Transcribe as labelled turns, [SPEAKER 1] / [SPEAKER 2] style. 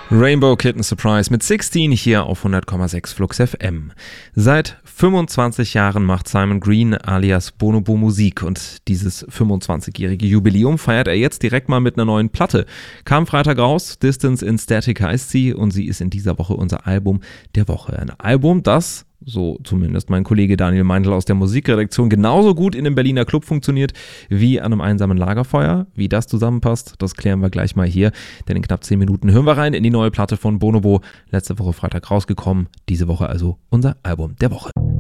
[SPEAKER 1] Rainbow Kitten Surprise mit 16 hier auf 100,6 Flux FM. Seit 25 Jahren macht Simon Green alias Bonobo Musik und dieses 25-jährige Jubiläum feiert er jetzt direkt mal mit einer neuen Platte. Kam Freitag raus, Distance in Static heißt sie und sie ist in dieser Woche unser Album der Woche. Ein Album, das, so zumindest mein Kollege Daniel Meindl aus der Musikredaktion, genauso gut in einem Berliner Club funktioniert wie an einem einsamen Lagerfeuer. Wie das zusammenpasst, das klären wir gleich mal hier, denn in knapp 10 Minuten hören wir rein in die neue Platte von Bonobo. Letzte Woche Freitag rausgekommen, diese Woche also unser Album der Woche.